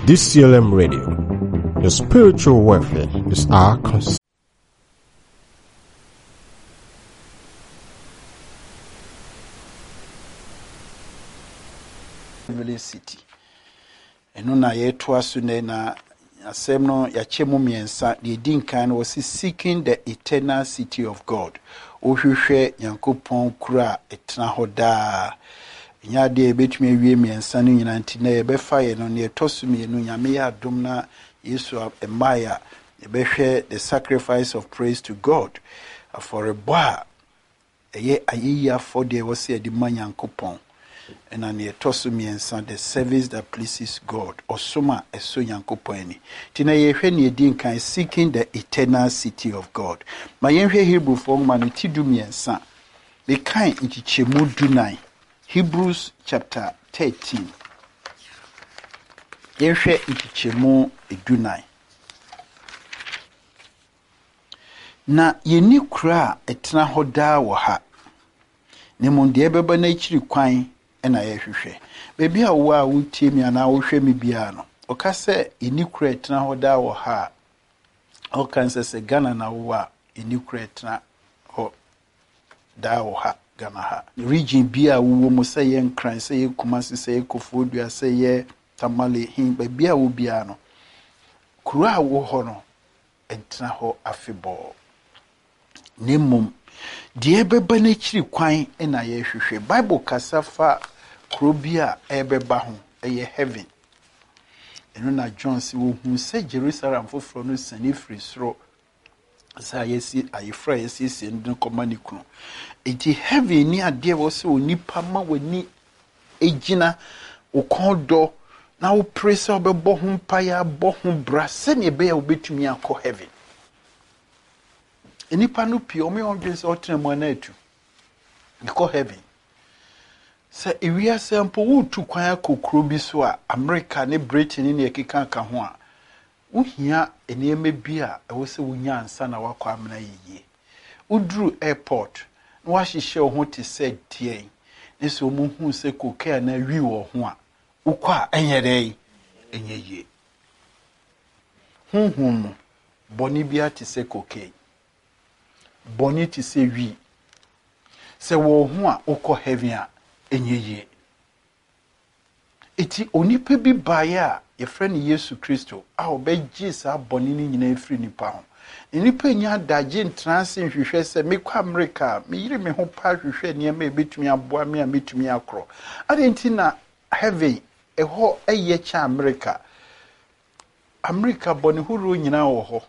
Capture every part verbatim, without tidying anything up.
D C L M Radio. Your spiritual welfare is our concern. City. Eno na yeto aso na asem no ya chemu miensa the din kan was seeking the eternal city of God. Ohwehwe Yankopon kura etna hoda. Nya de betumi awie miensa no nyina nti na ye befa ye no ne etoso mienu nyame ya adom na Yesu emaya ye behwe the sacrifice of praise to God for a boy eye ayiya for the was the man Yankopon. And an etosumiensa the service that pleases God or soma eso Yankopon. Tina ye hwe ne din kan seeking the eternal city of God. Ma ye hwe Hebrew form manu tidumiensa. Me kan nchichemu dunai. Hebrews chapter thirteen. Ye hwe nchichemu dunai. Na ye ni kura etna hoda wo ha. Ne monde beba na chiri kwan ena ye hwehwe bebi a wo a wutie mi ana wo hwe mi bia no o ka se inikure tena hoda wo ha o kan se se Ghana na wo a inikure tena ho da wo ha Ghana ha region bia wo mo se ye nkran se ye Kumasi se ye Kofodua se ye Tamale hin bebi a wo bia no kuro a wo ho no entena ho afebo nemum die beba na chiri kwan ena ye hwehwe Bible kasafa krobia ebeba ho eye heaven eno na John si wo hu se Jerusalem foforo no sani free soro sa yesi ayefra yesi si ndin komani kunu eti heaven ni ade wo se onipa ma wani ejina ukondo na wo presa obebo ho mpaya bo ho bra se ne be ya obetumi akọ heaven enipa no pie o me odwen se otremu na atu ikọ heaven se ewia sempo wutu kwan akokro bi so a America ne Britain ne ekeka ka ho a wohia eneme bi a ewo se wonya ansa na wakọ amena yiye udru airport na wahihye ho te se tie ne se omu hu se kokea na wi wo ho a ukọ a enyere enyeye hunhun no boni bi ate se kokea boni ti se wi se wo ho a ukọ heaven a enyeye eti onipa bi bae a ye friend Yesu Kristo a obegye sa boni ni nyina efri nipa ho nipa nya daje ntrance hwehwe se mekọ America me yire me ho pa hwehwe ne ma ebetumi aboa me a metumi akro adenti na heaven eho eye cha America America boni huru nyina wo ho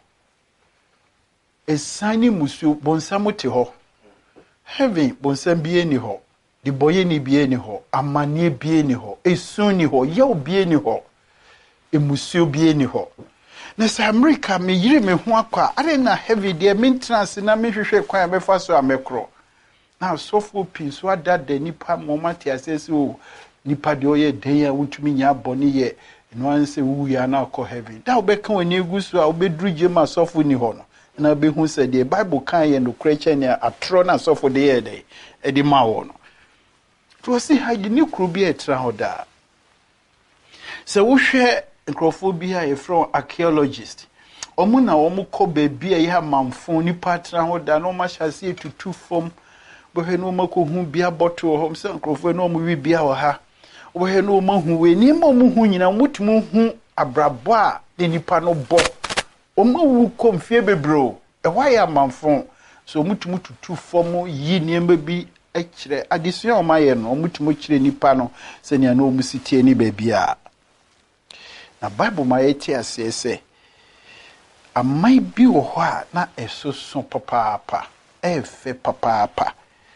esani musu bonsam te ho heaven bonsam bie ni ho di boye ni bie ni ho amane bie ni ho esun ni ho ye bie ni ho emusu bie ni ho na sa America me yire me ho akwa are na heaven de maintenance na me hwehwe kwan be fa so amekro na so for peace so that the nipa momati asese o nipa de oye den ya wutumi nya boni ye no anse wu ya na akọ heaven da obeka wani egusu a obedru jema so for ni ho no na be hu se the Bible kan ye no kreche ne atro na so for de ye de e di ma wo no to see how you ni kru bi etra hoda se wo hwe nkrophobia e from archaeologist omu na omu ko ba bia ye amamfo ni patra hoda no ma hyase etutu fom bo he no mako hu bia bottle hom se nkrofo no mu wi bia wo ha bo he no ma hu we ni ma mu hu nyina mutumu hu abrabo a de nipa no bo omu wu komfie bebro e hwa ya amamfo so mutumu tutu fom yi niema bi ekire adesua o maye no mutumu kire nipa no se ne na omu sitie ni ba bia na Bible ma yeti asese amai bi wo ho a na esoso papaapa efe papaapa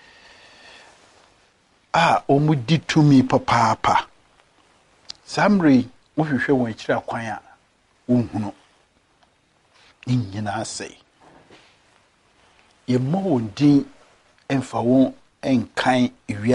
ah omu ditumi papaapa samri wo hwehwe won akira kwan a wonhunu nyina asai ye mo won din emfa won enkan